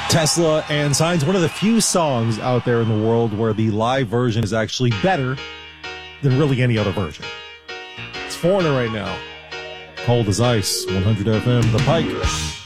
Tesla and Signs, one of the few songs out there in the world where the live version is actually better than really any other version. It's Foreigner right now. Cold as Ice, 100 FM, The Pike.